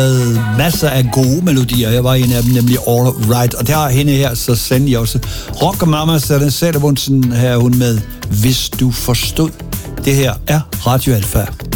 masser af gode melodier. Jeg var en af dem, nemlig All Right. Og der har hende her, så sendte jeg også Rock Mama Sanne Sættervundsen her hun med Hvis du forstod. Det her er Radio Alfa.